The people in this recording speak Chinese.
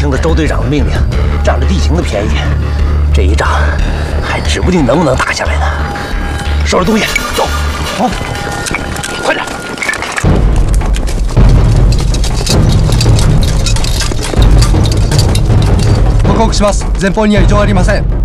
听了周队长的命令，占了地形的便宜，这一仗还指不定能不能打下来呢。收拾东西，走。好，快点。 報告します。前方には異常ありません。